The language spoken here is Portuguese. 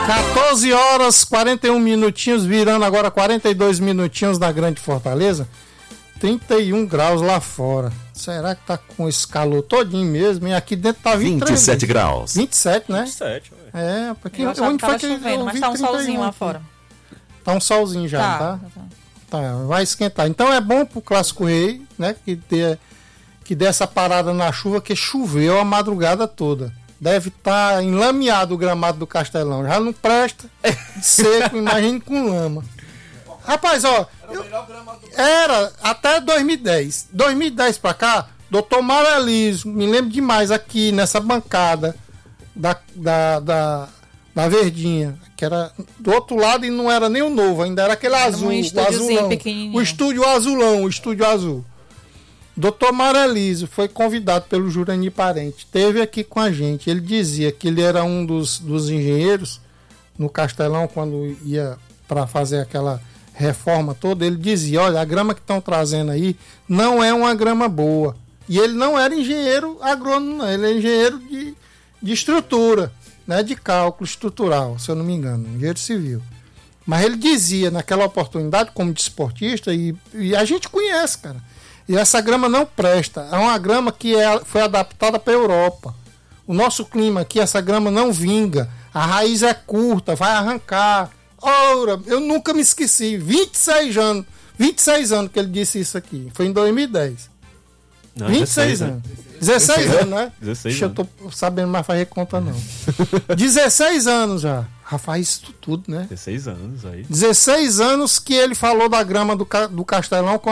14 horas 41 minutinhos, virando agora 42 minutinhos na Grande Fortaleza. 31 graus lá fora. Será que tá com esse calor todinho mesmo? E aqui dentro tá 27 graus. 27, né? 27, ué. É, porque Eu achava que tava chovendo, mas tá um solzinho lá fora. Tá um solzinho já, tá? Tá, vai esquentar. Então é bom pro Clássico Rei, né? Que dê essa parada na chuva, que choveu a madrugada toda. Deve estar enlameado o gramado do Castelão. Já não presta, seco, imagine com lama. Rapaz, ó, era até 2010. 2010 pra cá, doutor Maraliso, me lembro demais aqui nessa bancada da Verdinha, que era do outro lado e não era nem o novo, ainda era aquele azul, o azulão, o estúdio azul. Doutor Maraliso foi convidado pelo Jurandir Parente, esteve aqui com a gente. Ele dizia que ele era um dos engenheiros no Castelão, quando ia para fazer aquela reforma toda. Ele dizia: olha, a grama que estão trazendo aí não é uma grama boa. E ele não era engenheiro agrônomo, não. Ele é engenheiro de estrutura, né, de cálculo estrutural, se eu não me engano, engenheiro civil. Mas ele dizia naquela oportunidade, como desportista, e a gente conhece, cara. E essa grama não presta. É uma grama que foi adaptada para a Europa. O nosso clima aqui, essa grama não vinga. A raiz é curta, vai arrancar. Ora, eu nunca me esqueci. 26 anos que ele disse isso aqui. Foi em 2010. Não, 26 anos. 16 anos, né? 16 anos. Eu tô sabendo mais fazer conta, não. 16 anos já. Rapaz, isso tudo, né? 16 anos aí. 16 anos que ele falou da grama do Castelão